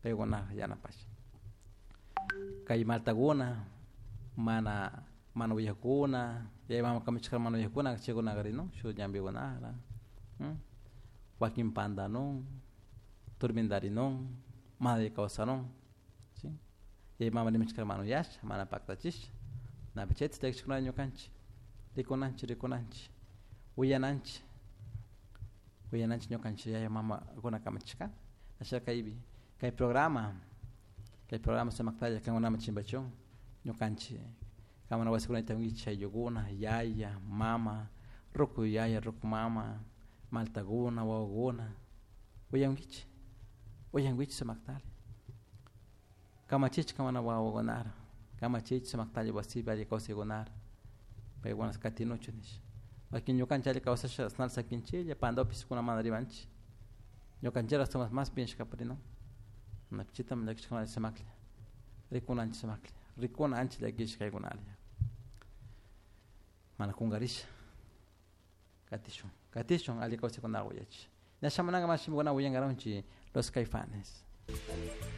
kayguna yanapash kay maltaguna mana uyakuna ya mama kamichkar mana uyakuna chiguna garino shu ñambiguna wakin pandanon turmindarinon madre causanon sí ya mama nimichkar mano yash mana pactachish na pichet tekchkuna ñukanchi rikunanchi uyananchi ñukanchi ya mama kuna kamichka asha kay programa se maktaya kan una chimbachon ñukanchi kamana wasikuna itangicha yoguna yaya mama ruku yaya ruku mama maltaguna wawaguna uyangichi se maktali kama chich kamana wawagonar kama chich se maktali wasiba ali kausigonar pegwana skatino chunish akin ñukanchi ali kausasha snal sakinchi ya pandopis kuna manaribanchi ñukanchera somos más bien shkaprino napchita mlakchkana se makli rikunanchi se makli rikunanchi lagish kaygunali mana kungarish katishon ali kausigonar uyach na shamananga mashimgona uyangaronchi los Caifanes.